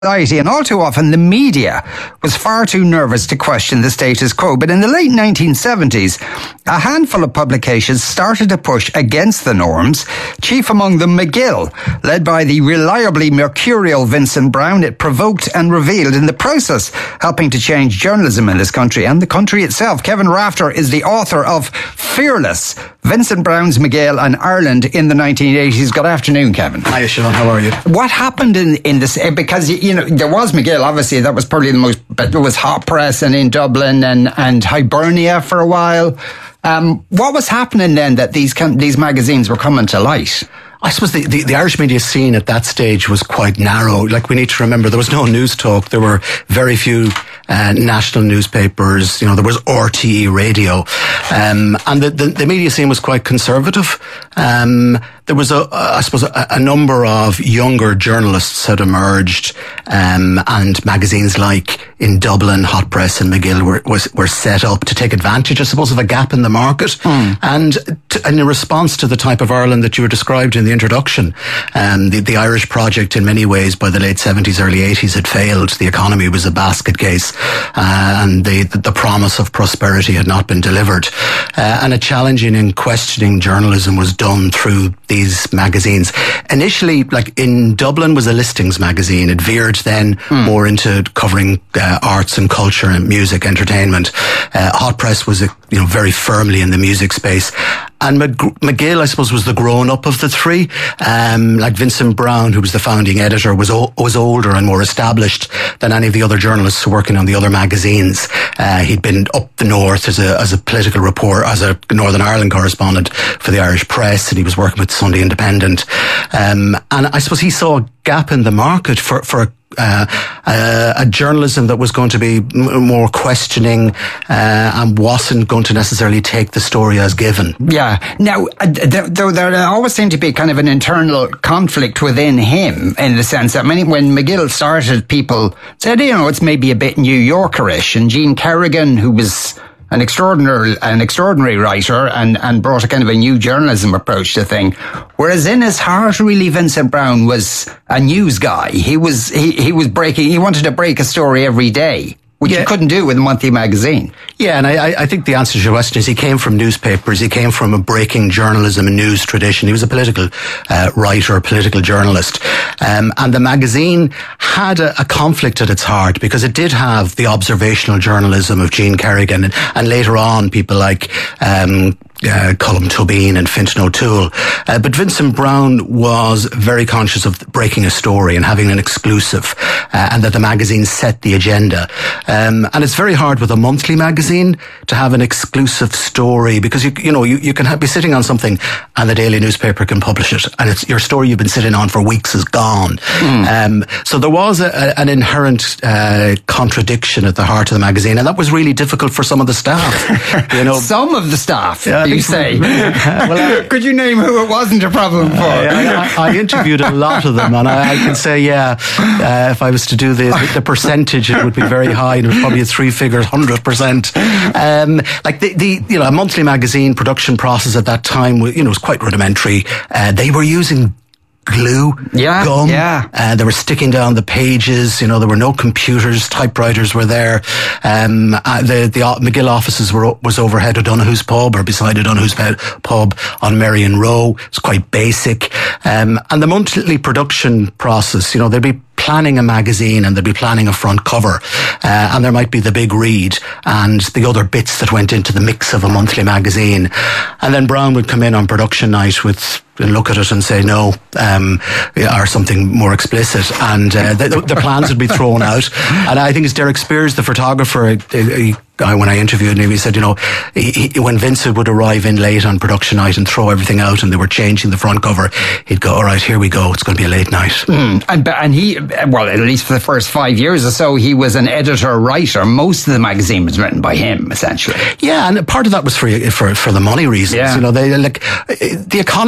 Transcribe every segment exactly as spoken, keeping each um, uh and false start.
society, and all too often the media was far too nervous to question the status quo. But in the late nineteen seventies, a handful of publications started to push against the norms, chief among them McGill. Led by the reliably mercurial Vincent Browne, it provoked and revealed, in the process helping to change journalism in this country and the country itself. Kevin Rafter is the author of Fearless, Vincent Browne's McGill and Ireland in the nineteen eighties. Good afternoon, Kevin. Hi, Sean. How are you? What happened in, in this, because, you know, there was McGill, obviously, that was probably the most, but there was Hot Press and in Dublin and, and Hibernia for a while. Um, what was happening then that these these magazines were coming to light? I suppose the, the, the Irish media scene at that stage was quite narrow. Like, we need to remember, there was no news talk. There were very few uh, national newspapers. You know, there was R T E radio. Um, and the, the, the media scene was quite conservative. Um, there was, a, I suppose, a, a number of younger journalists had emerged, um, and magazines like in Dublin, Hot Press and McGill were, was, were set up to take advantage, I suppose, of a gap in the market. Mm. And, to, and in response to the type of Ireland that you were described in the introduction, um, the, the Irish project in many ways by the late seventies, early eighties had failed. The economy was a basket case, uh, and the, the promise of prosperity had not been delivered. Uh, and a challenging and questioning journalism was done through these magazines. Initially, like in Dublin was a listings magazine. It veered then mm. more into covering uh, arts and culture and music, entertainment. Uh, Hot Press was, a, you know, very firmly in the music space. And McGill, I suppose, was the grown-up of the three. Um, like Vincent Browne, who was the founding editor, was o- was older and more established than any of the other journalists working on the other magazines. Uh, he'd been up the north as a as a political reporter, as a Northern Ireland correspondent for the Irish Press, and he was working with Sunday Independent. Um, and I suppose he saw a gap in the market for for Uh, uh, a journalism that was going to be m- more questioning uh, and wasn't going to necessarily take the story as given. Yeah. Now, uh, there, there, there always seemed to be kind of an internal conflict within him, in the sense that many, when McGill started, people said, you know, it's maybe a bit New Yorkerish, and Gene Kerrigan, who was an extraordinary, an extraordinary writer and, and brought a kind of a new journalism approach to thing. Whereas in his heart, really, Vincent Browne was a news guy. He was, he, he was breaking, he wanted to break a story every day, which yeah. you couldn't do with a monthly magazine. Yeah, and I, I think the answer to your question is he came from newspapers. He came from a breaking journalism and news tradition. He was a political uh, writer, a political journalist. Um, and the magazine had a, a conflict at its heart because it did have the observational journalism of Gene Kerrigan and, and later on people like um Uh, Colm Tóibín and Fintan O'Toole. Uh, but Vincent Browne was very conscious of breaking a story and having an exclusive, uh, and that the magazine set the agenda. Um, and it's very hard with a monthly magazine to have an exclusive story because, you you know, you, you can have, be sitting on something and the daily newspaper can publish it and it's your story you've been sitting on for weeks is gone. Mm. Um, so there was a, a, an inherent uh, contradiction at the heart of the magazine, and that was really difficult for some of the staff. You know, some of the staff. Yeah, you say. Well, I, could you name who it wasn't a problem for? I, I, I interviewed a lot of them, and I, I can say, yeah, uh, if I was to do the, the percentage, it would be very high. It was probably a three-figure, hundred percent. Um, like the, the, you know, a monthly magazine production process at that time, you know, was quite rudimentary. Uh, they were using glue, yeah, gum. Yeah. Uh, they were sticking down the pages. You know, there were no computers. Typewriters were there. Um, uh, the the McGill offices were was overhead O'Donoghue's pub or beside O'Donoghue's pub on Merrion Row. It's quite basic. Um, and the monthly production process, you know, they'd be planning a magazine and they'd be planning a front cover, uh, and there might be the big read and the other bits that went into the mix of a monthly magazine. And then Browne would come in on production night with and look at it and say no, um, or something more explicit, and uh, the, the plans would be thrown out. And I think it's Derek Spears, the photographer, he, I, when I interviewed him, he said, you know, he, he, when Vincent would arrive in late on production night and throw everything out and they were changing the front cover, he'd go, all right, here we go, it's going to be a late night. Mm. And, and he, well, at least for the first five years or so, he was an editor-writer. Most of the magazine was written by him, essentially. Yeah, and part of that was for for, for the money reasons. Yeah. You know, they like the economy was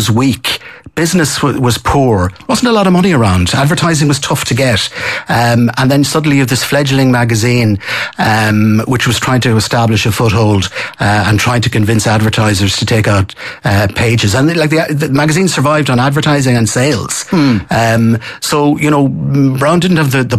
was weak. Business w- was poor. Wasn't a lot of money around. Advertising was tough to get. Um, and then suddenly you have this fledgling magazine, um, which was trying to establish a foothold, uh, and trying to convince advertisers to take out, uh, pages. And like the, the magazine survived on advertising and sales. Hmm. Um, so, you know, Brown didn't have the, the